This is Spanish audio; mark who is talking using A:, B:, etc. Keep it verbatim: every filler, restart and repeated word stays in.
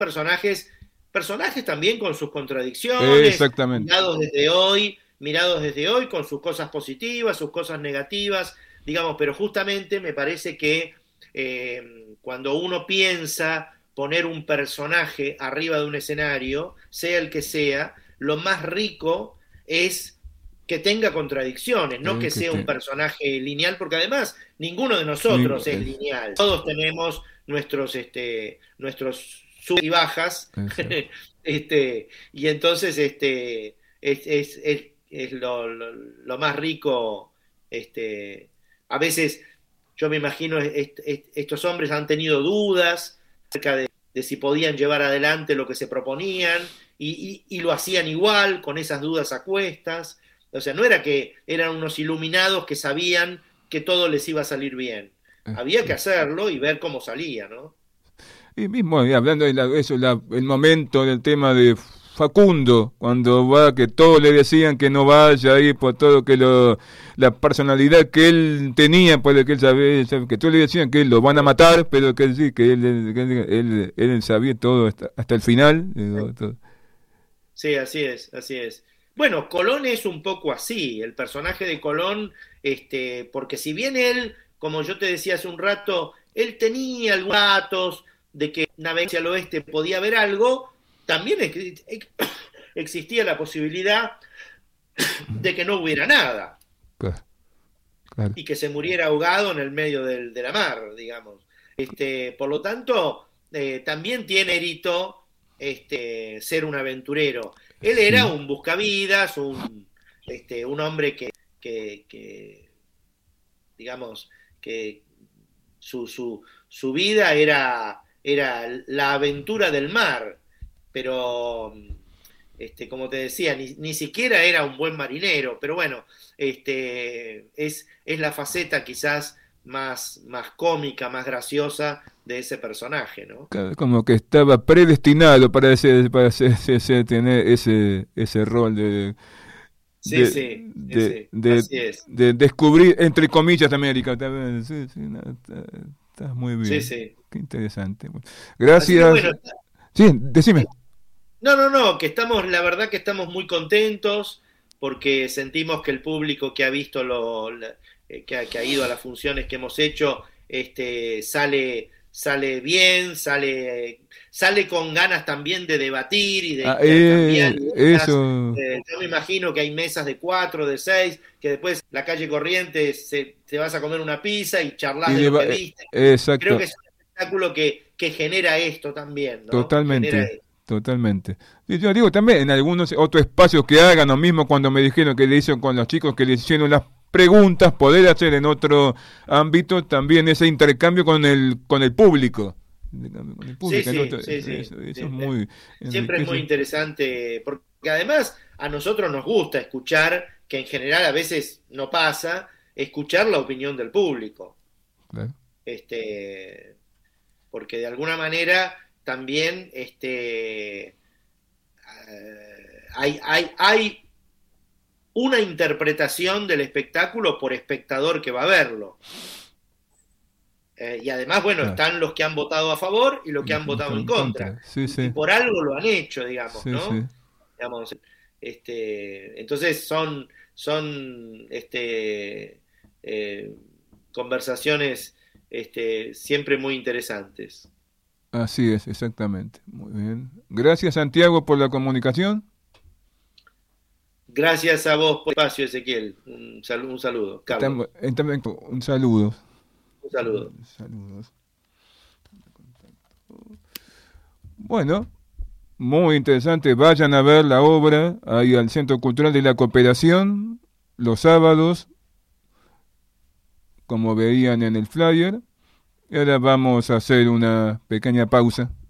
A: personajes, personajes también con sus contradicciones,
B: Exactamente.
A: mirados desde hoy, mirados desde hoy con sus cosas positivas, sus cosas negativas, digamos, pero justamente me parece que eh, cuando uno piensa poner un personaje arriba de un escenario, sea el que sea, lo más rico es que tenga contradicciones, no
B: Eh,
A: que
B: que
A: sea un
B: te-
A: personaje lineal, porque además ninguno de
B: Ning-
A: nosotros es
B: es-
A: lineal. Todos tenemos nuestros, este, nuestros sub y bajas,
B: Exacto.
A: este, y entonces este, es, es, es, es lo, lo, lo, más rico. Este, a veces yo me imagino est, est, estos hombres han tenido dudas acerca de, de si podían llevar adelante lo que se proponían y, y, y lo hacían igual, con esas dudas a cuestas. O sea, no era que eran unos iluminados que sabían que todo les iba a salir bien. Había que
B: Este,
A: hacerlo y ver cómo salía, ¿no?
B: Y mismo, y hablando de la- eso, la- el momento del tema de Facundo, cuando va, que todos le decían que no vaya ahí por todo, que lo, la personalidad que él tenía, por el que él sabía, que todos le decían que lo van a matar, pero que él sí, que él, que él, él- él sabía todo hasta, hasta el final. Digo, todo.
A: Sí, así es, así es. Bueno, Colón es un poco así, el personaje de Colón, este, porque si bien él, como yo te decía hace un rato, él tenía algunos datos de que navegando hacia el oeste podía haber algo, también ex- ex- existía la posibilidad de que no hubiera nada
B: Claro, claro.
A: y que se muriera ahogado en el medio del, de la mar, digamos. Este, por lo tanto, eh, también tiene mérito este, ser un aventurero. Él era
B: Sí.
A: un buscavidas, un, este, un hombre que, que, que digamos, que su, su, su vida era, era la aventura del mar, pero este, como te decía, ni, ni siquiera era un buen marinero, pero bueno, este, es, es la faceta quizás más, más cómica, más graciosa de ese personaje, ¿no?
B: Claro, como que estaba predestinado para ese, para ese, ese- ese- tener ese, ese rol de,
A: Sí,
B: de,
A: sí, sí,
B: de,
A: sí,
B: de,
A: así es.
B: de descubrir, entre comillas, América. También. Sí, sí, no, está, está muy
A: Sí,
B: bien.
A: sí.
B: Qué interesante. Bueno,
A: Así que
B: gracias.
A: bueno,
B: Sí, decime.
A: no, no, no, que estamos, la verdad que estamos muy contentos porque sentimos que el público que ha visto lo, la- eh, que, ha, que ha ido a las funciones que hemos hecho, este, sale, sale bien, sale, sale con ganas también de debatir y de
B: Ah,
A: intercambiar
B: eh,
A: ideas.
B: eso.
A: Eh, yo me imagino que hay mesas de cuatro, de seis, que después la calle Corrientes se, te vas a comer una pizza y charlas
B: Y
A: de lo
B: deba-
A: que
B: eh,
A: viste. Creo que
B: exacto.
A: es un espectáculo que, que genera esto también, ¿no? Genera
B: Totalmente,
A: esto.
B: totalmente. Y yo digo también en algunos otros espacios que hagan lo mismo cuando me dijeron que le hizo con los chicos que le hicieron las preguntas, poder hacer en otro ámbito también ese intercambio con el con el público. Intercambio Con el
A: Sí,
B: público, en
A: sí,
B: otro-
A: sí,
B: eso,
A: sí.
B: eso, eso es
A: Sí, eh,
B: muy
A: siempre es muy
B: enriquece.
A: interesante, porque además a nosotros nos gusta escuchar, que en general a veces no pasa, escuchar la opinión del público.
B: Claro.
A: Este, porque de alguna manera también este, eh, hay, hay, hay una interpretación del espectáculo por espectador que va a verlo. Eh, y además, bueno,
B: Claro.
A: están los que han votado a favor y los
B: Y
A: que
B: lo
A: han
B: que
A: votado
B: estaba
A: en
B: en
A: contra.
B: contra. Sí,
A: Y, y
B: sí.
A: por algo lo han hecho, digamos,
B: Sí, sí.
A: ¿no? Digamos, este, entonces son, son este, eh, conversaciones este, siempre muy interesantes.
B: Así es, exactamente. Muy bien. Gracias, Santiago, por la comunicación.
A: Gracias a vos por el espacio, Ezequiel. Un, sal- un saludo. Carlos,
B: Estamos, estamos- un saludo.
A: un saludo.
B: Saludos. Bueno, muy interesante. Vayan a ver la obra ahí al Centro Cultural de la Cooperación los sábados, como veían en el flyer. Y ahora vamos a hacer una pequeña pausa.